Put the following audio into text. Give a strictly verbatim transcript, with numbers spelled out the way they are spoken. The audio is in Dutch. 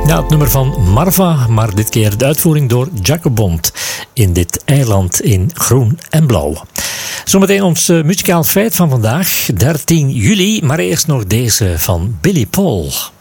Ja, het nummer van Marva, maar dit keer de uitvoering door Jacobond in dit eiland in groen en blauw. Zometeen ons uh, muzikaal feit van vandaag, dertien juli, maar eerst nog deze van Billy Paul.